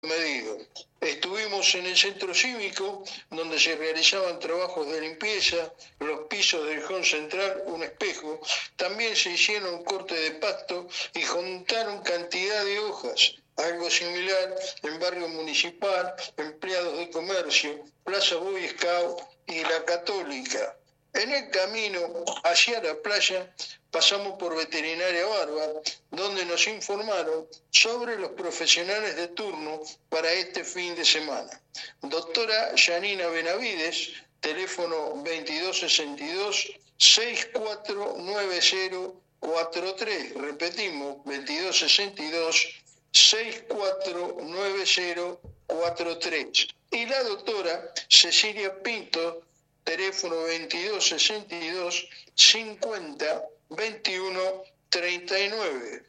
medido. Estuvimos en el centro cívico, donde se realizaban trabajos de limpieza, los pisos del hall central, un espejo. También se hicieron corte de pasto y juntaron cantidad de hojas. Algo similar en Barrio Municipal, Empleados de Comercio, Plaza Boy Scout y La Católica. En el camino hacia la playa pasamos por Veterinaria Barba, donde nos informaron sobre los profesionales de turno para este fin de semana. Doctora Yanina Benavides, teléfono 2262-649043. Repetimos, 2262-649043. Y la doctora Cecilia Pinto, teléfono 2262-50-21-39.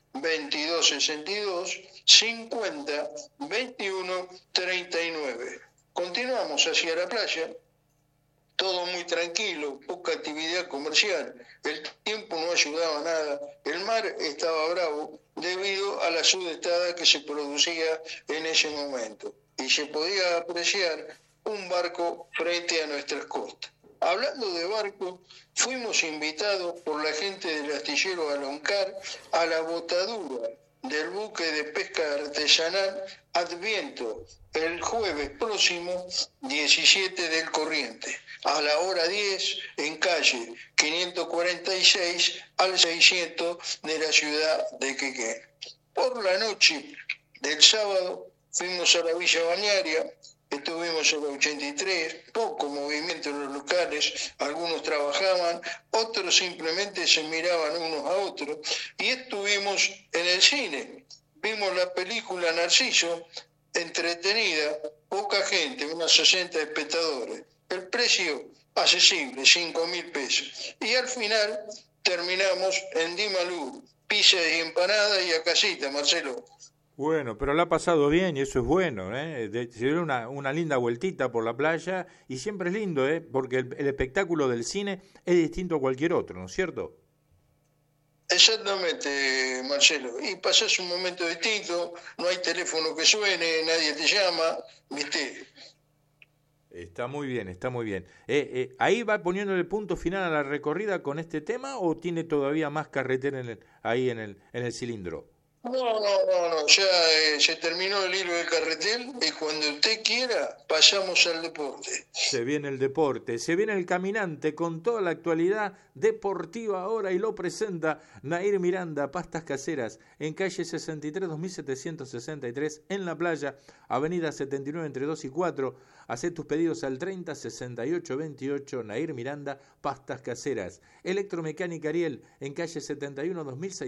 2262-50-21-39. Continuamos hacia la playa. Todo muy tranquilo, poca actividad comercial. El tiempo no ayudaba nada. El mar estaba bravo debido a la sudestada que se producía en ese momento. Y se podía apreciar un barco frente a nuestras costas. Hablando de barco, fuimos invitados por la gente del astillero Aloncar a la botadura del buque de pesca artesanal Adviento el jueves próximo 17 del corriente, a la hora 10 en calle 546 al 600 de la ciudad de Quequén. Por la noche del sábado fuimos a la Villa Balnearia. Estuvimos en el 83, poco movimiento en los locales, algunos trabajaban, otros simplemente se miraban unos a otros, y estuvimos en el cine. Vimos la película Narciso, entretenida, poca gente, unos 60 espectadores. El precio accesible, 5.000 pesos. Y al final terminamos en Dimalú, pizza y empanada y a casita, Marcelo. Bueno, pero la ha pasado bien y eso es bueno, ¿eh? Se dio una linda vueltita por la playa y siempre es lindo, ¿eh? Porque el espectáculo del cine es distinto a cualquier otro, ¿no es cierto? Exactamente, Marcelo. Y pasás un momento distinto, no hay teléfono que suene, nadie te llama, ¿viste? Está muy bien, está muy bien. ¿Ahí va poniéndole punto final a la recorrida con este tema o tiene todavía más carretera ahí en el cilindro? No, ya se terminó el hilo del carretel y cuando usted quiera pasamos al deporte. Se viene el deporte, se viene el caminante con toda la actualidad deportiva ahora y lo presenta Nair Miranda, Pastas Caseras, en calle 63, 2763, en La Playa, avenida 79 entre 2 y 4. Hacé tus pedidos al 30 68 28, Nair Miranda, Pastas Caseras. Electromecánica Ariel, en calle 71,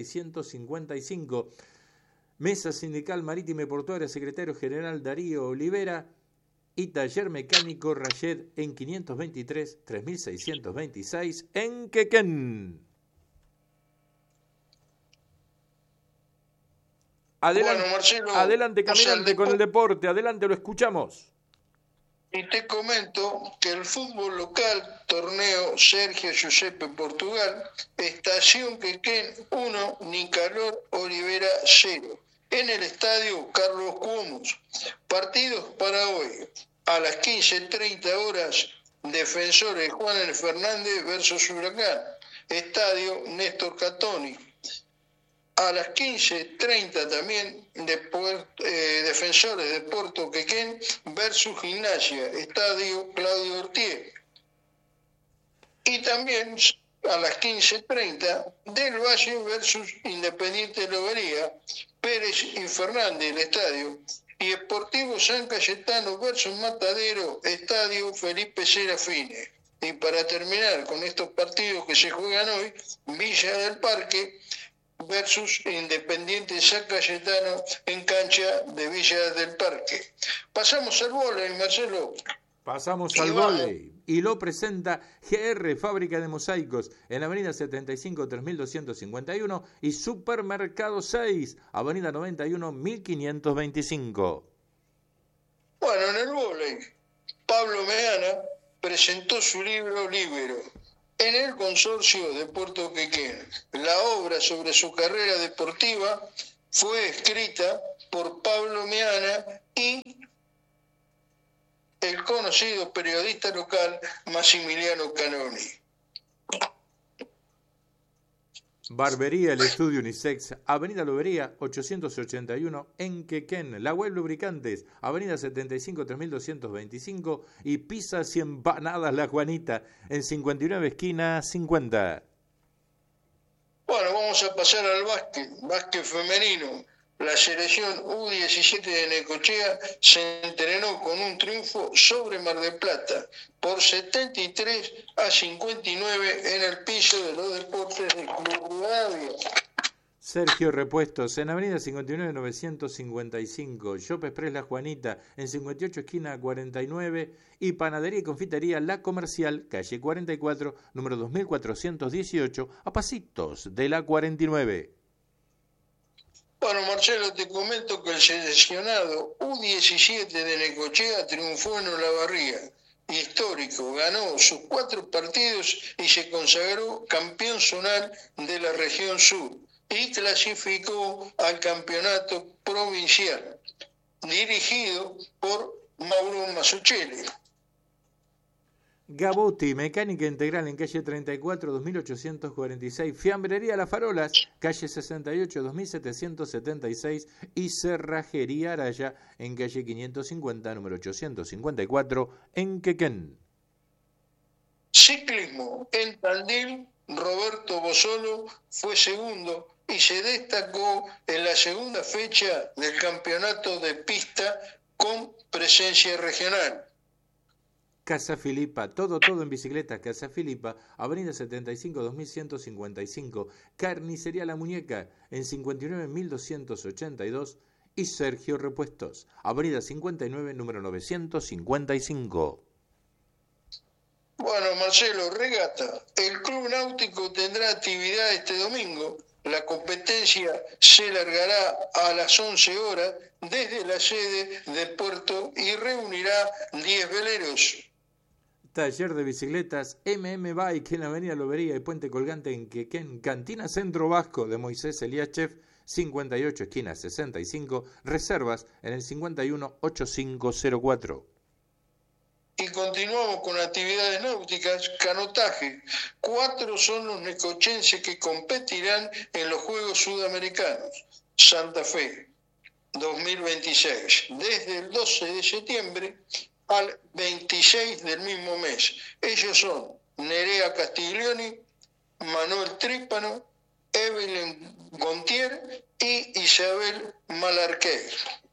2655. Mesa Sindical Marítima y Portuaria, secretario general Darío Olivera. Y Taller Mecánico Rayet en 523, 3626, en Quequén. Adelante, bueno, Marcelo, adelante caminante con el deporte, adelante, lo escuchamos. Y te comento que el fútbol local, torneo Sergio Giuseppe Portugal, Estación Quequén 1, Nicanor Olivera 0. En el estadio Carlos Cuomus. Partidos para hoy. A las 15:30 horas, Defensores Juan El Fernández versus Huracán. Estadio Néstor Catoni. A las 15:30 también, Defensores de Puerto Quequén versus Gimnasia. Estadio Claudio Ortiz. Y también a las 15:30, Del Valle versus Independiente Lobería, Pérez y Fernández, el estadio, y Sportivo San Cayetano versus Matadero, estadio Felipe Serafine. Y para terminar con estos partidos que se juegan hoy, Villa del Parque versus Independiente San Cayetano en cancha de Villa del Parque. Pasamos al vóley, Marcelo. Pasamos al vóley y lo presenta GR, Fábrica de Mosaicos, en Avenida 75, 3251 y Supermercado 6, Avenida 91, 1525. Bueno, en el vóley, Pablo Meana presentó su libro Líbero en el consorcio de Puerto Quequén. La obra sobre su carrera deportiva fue escrita por Pablo Miana y el conocido periodista local Massimiliano Canoni. Barbería El Estudio Unisex, Avenida Lobería 881 en Quequén. La Web Lubricantes, Avenida 75 3225 y Pizzas y Empanadas La Juanita en 59 esquina 50. Bueno, vamos a pasar al básquet femenino. La selección U17 de Necochea se entrenó con un triunfo sobre Mar del Plata por 73-59 en el piso de los deportes de Club Rivadavia. Sergio Repuestos en Avenida 59 955, Shop Express La Juanita en 58 esquina 49 y Panadería y Confitería La Comercial, calle 44, número 2418, a pasitos de la 49. Bueno, Marcelo, te comento que el seleccionado U17 de Necochea triunfó en Olavarría, histórico, ganó sus 4 partidos y se consagró campeón zonal de la región sur y clasificó al campeonato provincial, dirigido por Mauro Masuccelli. Gabotti, mecánica integral en calle 34, 2846, Fiambrería Las Farolas, calle 68, 2776 y Cerrajería Araya en calle 550, número 854 en Quequén. Ciclismo en Tandil, Roberto Bosolo fue segundo y se destacó en la segunda fecha del campeonato de pista con presencia regional. Casa Filipa, todo en bicicleta, Casa Filipa, Avenida 75, 2155, Carnicería La Muñeca, en 59, 1282, y Sergio Repuestos, Avenida 59, número 955. Bueno, Marcelo, regata. El Club Náutico tendrá actividad este domingo. La competencia se largará a las 11 horas desde la sede de Puerto y reunirá 10 veleros. Taller de bicicletas Bike en la Avenida Lobería y Puente Colgante en Quequén, Cantina Centro Vasco de Moisés Eliachev, 58 esquina 65, reservas en el 51 8504. Y continuamos con actividades náuticas, canotaje. 4 son los necochenses que competirán en los Juegos Sudamericanos, Santa Fe 2026, desde el 12 de septiembre al 26 del mismo mes. Ellos son Nerea Castiglioni, Manuel Trípano, Evelyn Gontier y Isabel Malarquey.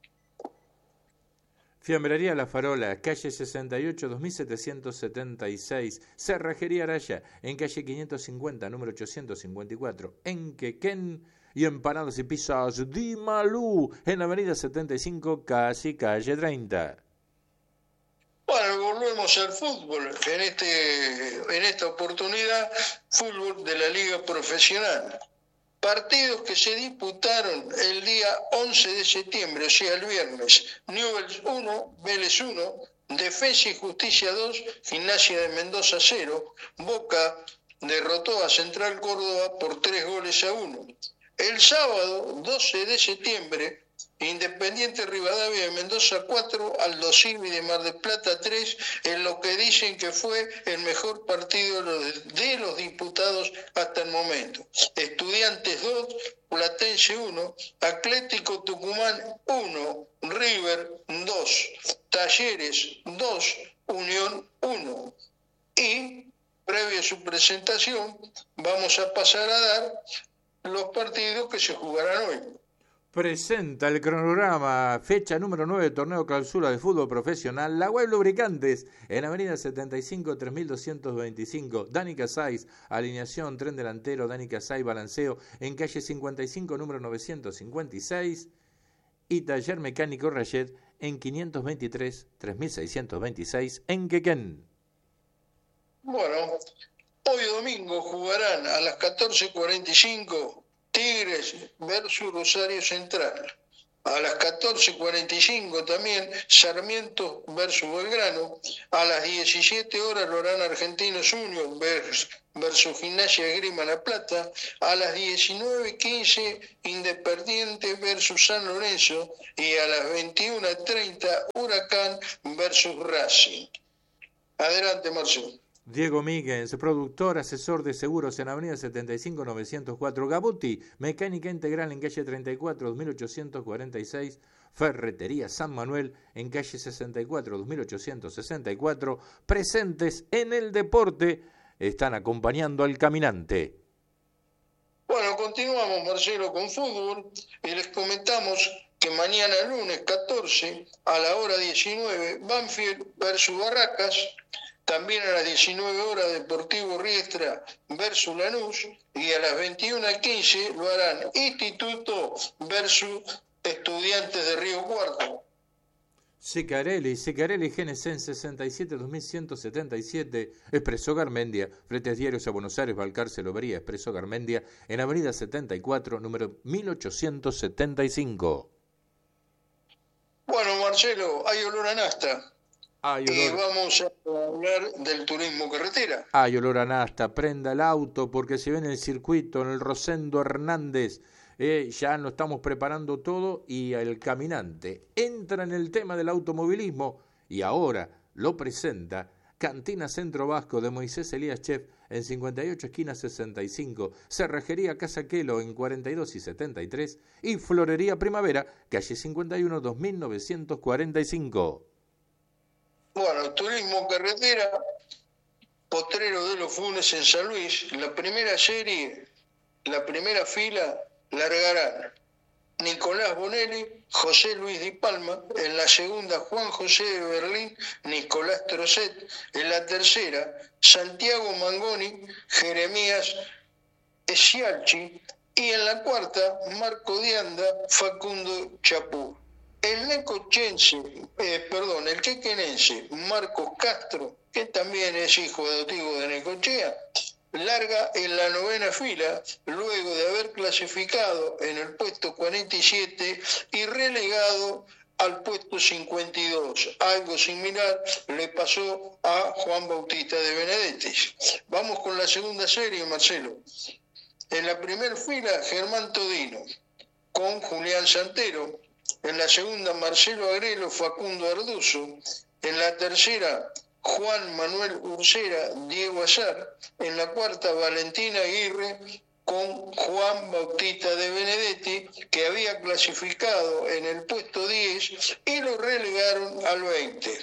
Fiambrería La Farola, calle 68, 2776, Cerrajería Araya, en calle 550, número 854, en Quequén, y Empanadas y Pizzas Di Malú, en la avenida 75, casi calle 30. Bueno, volvemos al fútbol. En esta oportunidad, fútbol de la Liga Profesional. Partidos que se disputaron el día 11 de septiembre, o sea, el viernes. Newell's 1, Vélez 1, Defensa y Justicia 2, Gimnasia de Mendoza 0. Boca derrotó a Central Córdoba por 3-1. El sábado 12 de septiembre, Independiente Rivadavia de Mendoza 4, Aldo Civi de Mar del Plata 3, en lo que dicen que fue el mejor partido de los disputados hasta el momento. Estudiantes 2, Platense 1, Atlético Tucumán 1, River 2, Talleres 2, Unión 1. Y, previo a su presentación, vamos a pasar a dar los partidos que se jugarán hoy. Presenta el cronograma, fecha número 9 del torneo clausura de fútbol profesional, la Web Lubricantes, en avenida 75, 3225, Dani Casais, alineación, tren delantero, Dani Casais, balanceo, en calle 55, número 956, y taller mecánico Rayet, en 523, 3626, en Quequén. Bueno, hoy domingo jugarán a las 14:45 Tigres versus Rosario Central. A las 14:45 también Sarmiento versus Belgrano. A las 17 horas lo harán Argentinos Juniors versus Gimnasia de Esgrima La Plata. A las 19:15 Independiente versus San Lorenzo. Y a las 21:30 Huracán versus Racing. Adelante, Marcelo. Diego Míguez, productor, asesor de seguros en Avenida 75 904 Gabuti, mecánica integral en calle 34 2846, Ferretería San Manuel en calle 64 2864, presentes en el deporte, están acompañando al caminante. Bueno, continuamos, Marcelo, con fútbol y les comentamos que mañana lunes 14 a la hora 19, Banfield versus Barracas. También a las 19 horas Deportivo Riestra versus Lanús, y a las 21:15 lo harán Instituto versus Estudiantes de Río Cuarto. Sicarelli GNC en 67 2177, Expreso Garmendia, Fletes Diarios a Buenos Aires, Balcarce, Lobería, Expreso Garmendia, en Avenida 74, número 1875. Bueno, Marcelo, hay olor a nafta. Y vamos a hablar del turismo carretera. Hay olor a nafta, prenda el auto porque se ve en el circuito, en el Rosendo Hernández, ya lo estamos preparando todo y el caminante entra en el tema del automovilismo y ahora lo presenta Cantina Centro Vasco de Moisés Elías Chef en 58 esquina 65, Cerrajería Casa Quelo en 42 y 73 y Florería Primavera, calle 51 2945. Bueno, turismo carretera, Potrero de los Funes en San Luis, la primera serie, la primera fila, largarán Nicolás Bonelli, José Luis Di Palma, en la segunda Juan José de Berlín, Nicolás Trocet, en la tercera Santiago Mangoni, Jeremías Esialchi, y en la cuarta Marco Dianda, Facundo Chapú. El quequenense Marcos Castro, que también es hijo adoptivo de Necochea, larga en la novena fila luego de haber clasificado en el puesto 47 y relegado al puesto 52. Algo similar le pasó a Juan Bautista de Benedetti. Vamos con la segunda serie, Marcelo. En la primera fila, Germán Todino, con Julián Santero. En la segunda, Marcelo Agrelo, Facundo Arduzo. En la tercera, Juan Manuel Ursera, Diego Azar. En la cuarta, Valentina Aguirre, con Juan Bautista de Benedetti, que había clasificado en el puesto 10 y lo relegaron al 20.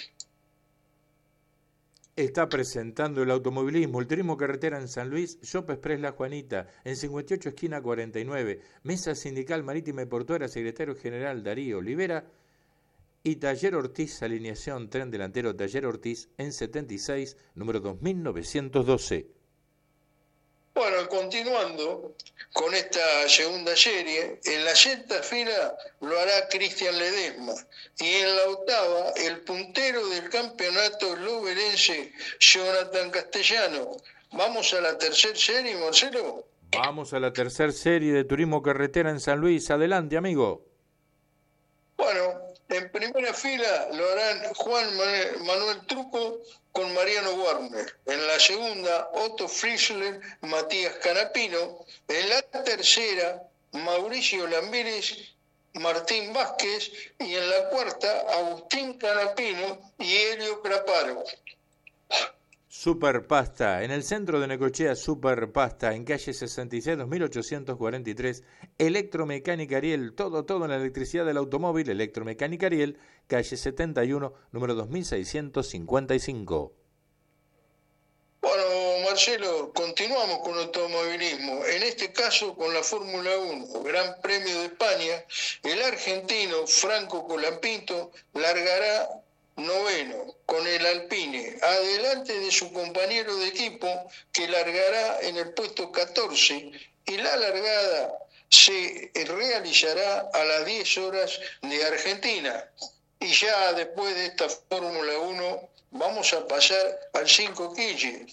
Está presentando el automovilismo, el turismo carretera en San Luis, Shop Express La Juanita, en 58 esquina 49, Mesa Sindical Marítima y Portuaria, secretario general Darío Olivera, y Taller Ortiz, alineación tren delantero Taller Ortiz, en 76, número 2912. Bueno, continuando con esta segunda serie, en la sexta fila lo hará Cristian Ledesma y en la octava el puntero del campeonato loberense, Jonathan Castellano. Vamos a la tercera serie, Marcelo. Vamos a la tercera serie de turismo carretera en San Luis. Adelante, amigo. Bueno, en primera fila lo harán Juan Manuel Truco con Mariano Warner. En la segunda, Otto Friesler, Matías Canapino. En la tercera, Mauricio Lamberes, Martín Vázquez. Y en la cuarta, Agustín Canapino y Helio Craparo. Superpasta, en el centro de Necochea, Superpasta, en calle 66, 2843, Electromecánica Ariel, todo en la electricidad del automóvil, Electromecánica Ariel, calle 71, número 2655. Bueno, Marcelo, continuamos con automovilismo, en este caso con la Fórmula 1, Gran Premio de España. El argentino Franco Colapinto largará noveno con el Alpine, adelante de su compañero de equipo que largará en el puesto 14, y la largada se realizará a las 10 horas de Argentina. Y ya después de esta Fórmula 1 vamos a pasar al 5 Quille.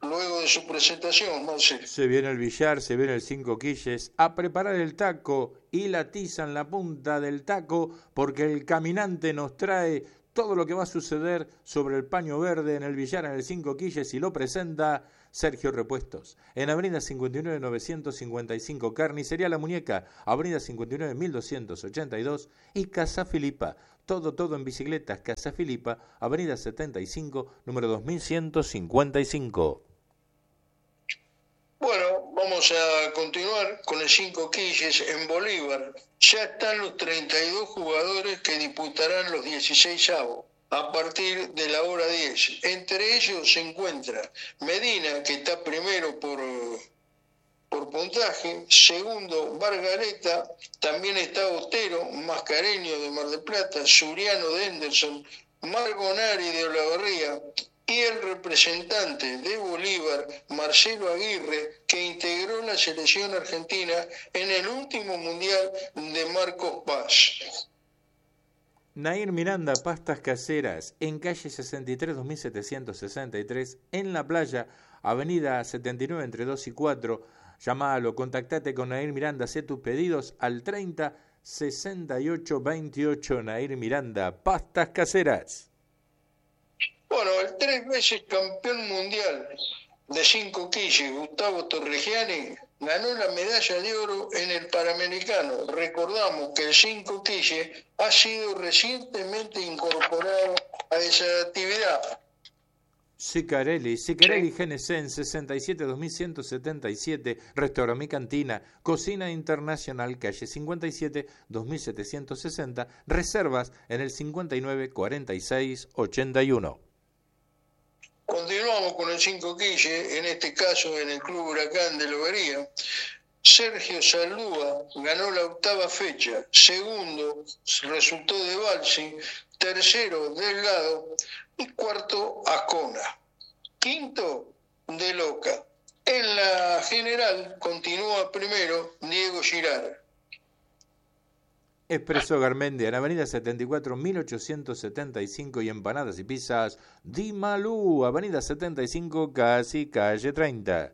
luego de su presentación, Marcelo. Se viene el billar, se viene el 5 quilles, a preparar el taco y la tiza en la punta del taco, porque el caminante nos trae todo lo que va a suceder sobre el paño verde en el billar en el 5 quilles y lo presenta Sergio Repuestos. En Avenida 59 955, Carnicería La Muñeca, Avenida 59 1282 y Casa Filipa. Todo en bicicletas, Casa Filipa, Avenida 75, número 2155. Bueno, vamos a continuar con el 5 quilles en Bolívar. Ya están los 32 jugadores que disputarán los 16avos a partir de la hora 10. Entre ellos se encuentra Medina, que está primero por puntaje, segundo Bargareta, también está Otero, Mascareño de Mar del Plata, Suriano de Henderson, Margonari de Olavarría y el representante de Bolívar, Marcelo Aguirre, que integró la selección argentina en el último mundial de Marcos Paz. Nair Miranda, pastas caseras, en calle 63 2763, en La Playa, avenida 79 entre 2 y 4. Llámalo, contactate con Nair Miranda, hacé tus pedidos al 30 68 28. Nair Miranda, pastas caseras. Bueno, el 3 veces campeón mundial de 5 quilles, Gustavo Torregiani, ganó la medalla de oro en el Panamericano. Recordamos que el 5 quilles ha sido recientemente incorporado a esa actividad. Sicarelli, Genesen, 67 2177, Restaurant Mi Cantina, Cocina Internacional, calle 57 2760, reservas en el 59 46 81. Continuamos con el 5 quilles, en este caso en el Club Huracán de Lobería. Sergio Saldúa ganó la 8ª fecha, segundo resultó de Balsi, tercero Delgado y cuarto Ascona, quinto De Loca. En la general continúa primero Diego Girard. Expreso Garmendia, en Avenida 74, 1875 y empanadas y pizzas Di Malú, Avenida 75, casi calle 30.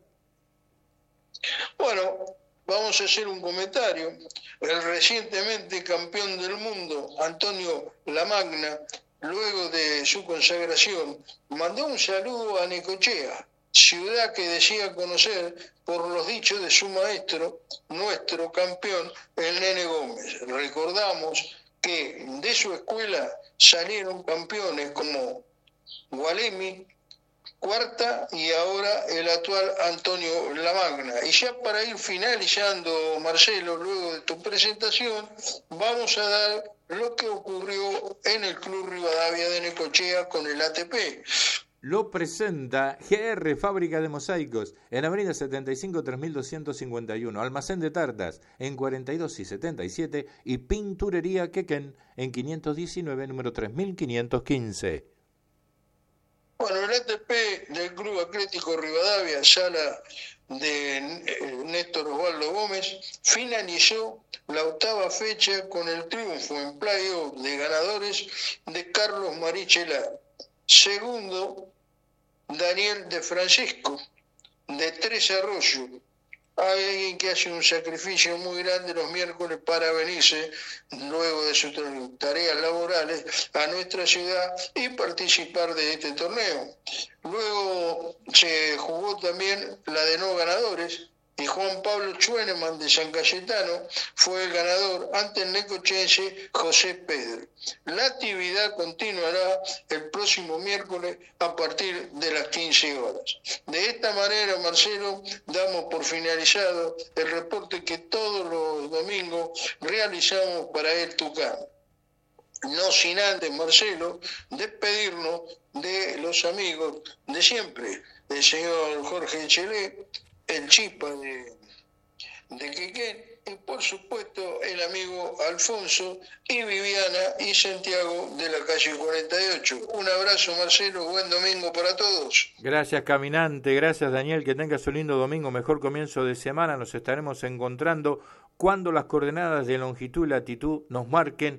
Bueno, vamos a hacer un comentario. El recientemente campeón del mundo, Antonio Lamagna, luego de su consagración, mandó un saludo a Necochea, ciudad que decía conocer por los dichos de su maestro, nuestro campeón, el Nene Gómez. Recordamos que de su escuela salieron campeones como Gualemi, cuarta, y ahora el actual Antonio Lamagna. Y ya para ir finalizando, Marcelo, luego de tu presentación, vamos a dar lo que ocurrió en el Club Rivadavia de Necochea con el ATP. Lo presenta GR Fábrica de Mosaicos en Avenida 75 3251, Almacén de Tartas en 42 y 77 y Pinturería Quequén en 519 número 3515. Bueno, el ATP del Club Atlético Rivadavia, sala de Néstor Osvaldo Gómez, finalizó la 8ª fecha con el triunfo en playoff de ganadores de Carlos Marichelar. Segundo, Daniel de Francisco, de Tres Arroyos. Hay alguien que hace un sacrificio muy grande los miércoles para venirse, luego de sus tareas laborales, a nuestra ciudad y participar de este torneo. Luego se jugó también la de no ganadores, y Juan Pablo Schwenemann de San Cayetano fue el ganador ante el necochense José Pedro. La actividad continuará el próximo miércoles a partir de las 15 horas. De esta manera, Marcelo, damos por finalizado el reporte que todos los domingos realizamos para el Tucán. No sin antes, Marcelo, despedirnos de los amigos de siempre, el señor Jorge Chelé, el Chipa de Quequén, y por supuesto el amigo Alfonso y Viviana y Santiago de la calle 48. Un abrazo, Marcelo, buen domingo para todos. Gracias, caminante, gracias, Daniel, que tengas un lindo domingo, mejor comienzo de semana. Nos estaremos encontrando cuando las coordenadas de longitud y latitud nos marquen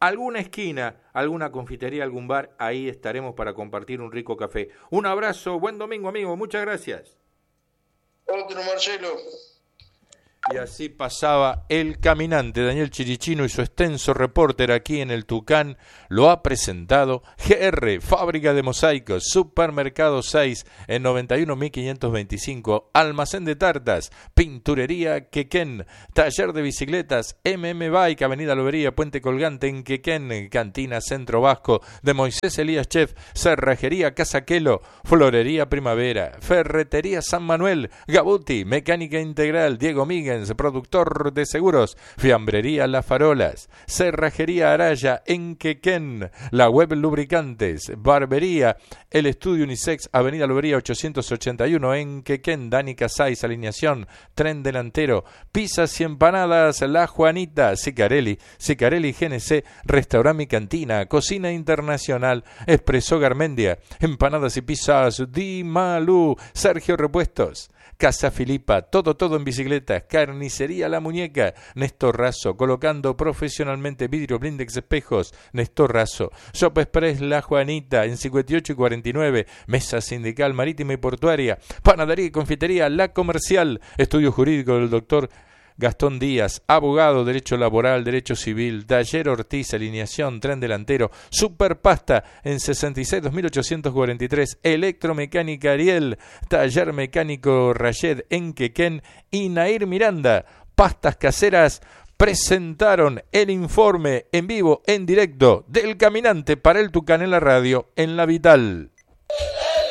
alguna esquina, alguna confitería, algún bar, ahí estaremos para compartir un rico café. Un abrazo, buen domingo, amigo, muchas gracias. Otro, Marcelo. Y así pasaba el caminante Daniel Chirichino y su extenso reporter aquí en el Tucán lo ha presentado GR, Fábrica de Mosaicos, Supermercado 6 en 91.525, Almacén de Tartas, Pinturería Quequén, Taller de Bicicletas, Bike, Avenida Lobería, Puente Colgante en Quequén, Cantina Centro Vasco de Moisés Elías Chef, Cerrajería Casaquelo, Florería Primavera, Ferretería San Manuel, Gabuti, Mecánica Integral, Diego Míguez, productor de seguros, Fiambrería Las Farolas, Cerrajería Araya en Quequén, La Web Lubricantes, Barbería, El Estudio Unisex, Avenida Lobería 881 en Quequén, Dani Casais, Alineación, Tren Delantero, Pizzas y Empanadas, La Juanita, Sicarelli GNC, Restaurante y Cantina, Cocina Internacional, Expreso Garmendia, Empanadas y Pizzas Di Malú, Sergio Repuestos, Casa Filipa, todo en bicicletas, Carnicería La Muñeca, Néstor Razo, colocando profesionalmente vidrio blindex espejos, Néstor Razo, Shop Express La Juanita, en 58 y 49, Mesa Sindical Marítima y Portuaria, Panadería y Confitería La Comercial, Estudio Jurídico del Doctor Gastón Díaz, abogado, derecho laboral, derecho civil, Taller Ortiz, alineación, tren delantero, Superpasta en 66-2843, Electromecánica Ariel, Taller Mecánico Rayed en Quequén y Nair Miranda, pastas caseras, presentaron el informe en vivo, en directo, del caminante para el Tucán en la radio, en La Vital.